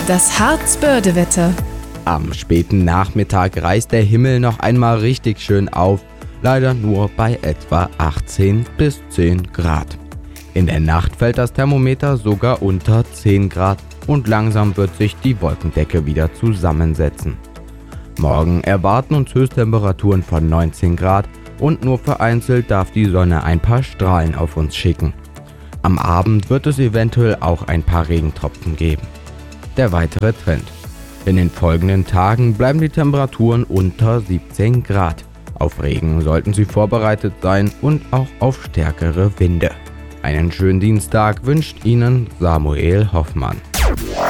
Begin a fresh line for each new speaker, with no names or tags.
Das Harzbörde-Wetter.
Am späten Nachmittag reißt der Himmel noch einmal richtig schön auf, leider nur bei etwa 18 bis 10 Grad. In der Nacht fällt das Thermometer sogar unter 10 Grad und langsam wird sich die Wolkendecke wieder zusammensetzen. Morgen erwarten uns Höchsttemperaturen von 19 Grad und nur vereinzelt darf die Sonne ein paar Strahlen auf uns schicken. Am Abend wird es eventuell auch ein paar Regentropfen geben. Der weitere Trend. In den folgenden Tagen bleiben die Temperaturen unter 17 Grad. Auf Regen sollten Sie vorbereitet sein und auch auf stärkere Winde. Einen schönen Dienstag wünscht Ihnen Samuel Hoffmann.